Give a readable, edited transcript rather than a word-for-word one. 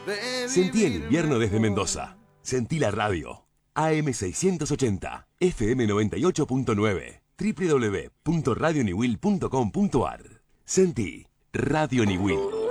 Sentí el invierno desde Mendoza. Sentí la radio. AM680, FM 98.9, www.radioniwil.com.ar. Sentí Radio Niwil.